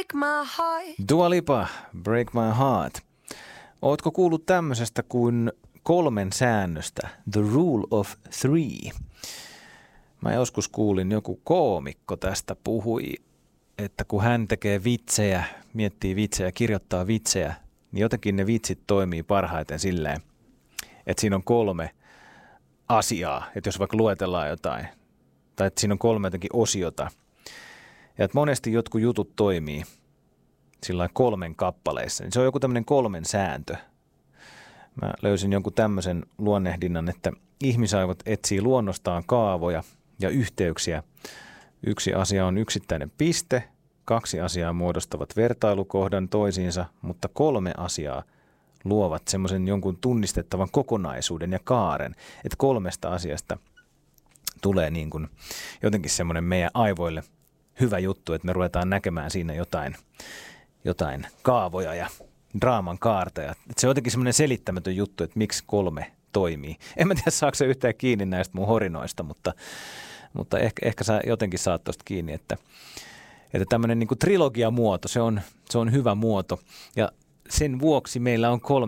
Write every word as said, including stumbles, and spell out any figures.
break my heart. Dua Lipa, Break My Heart. Ootko kuullut tämmöisestä kuin kolmen säännöstä, The Rule of Three? Mä joskus kuulin, joku koomikko tästä puhui, että kun hän tekee vitsejä, miettii vitsejä, kirjoittaa vitsejä, niin jotenkin ne vitsit toimii parhaiten silleen, että siinä on kolme asiaa, että jos vaikka luetellaan jotain, tai että siinä on kolme jotenkin osiota, ja että monesti jotkut jutut toimii sillä kolmen kappaleissa, niin se on joku tämmöinen kolmen sääntö. Mä löysin jonkun tämmöisen luonnehdinnan, että ihmisaivot etsii luonnostaan kaavoja ja yhteyksiä. Yksi asia on yksittäinen piste, kaksi asiaa muodostavat vertailukohdan toisiinsa, mutta kolme asiaa luovat semmoisen jonkun tunnistettavan kokonaisuuden ja kaaren, että kolmesta asiasta tulee niin kuin jotenkin semmoinen meidän aivoille hyvä juttu, että me ruvetaan näkemään siinä jotain, jotain kaavoja ja draaman kaarta. Ja se on jotenkin semmoinen selittämätön juttu, että miksi kolme toimii. En mä tiedä, saako se yhtään kiinni näistä mun horinoista, mutta, mutta ehkä, ehkä sä jotenkin saat tosta kiinni, että, että tämmöinen niin kuin trilogiamuoto, se on, se on hyvä muoto. Ja sen vuoksi meillä on kolme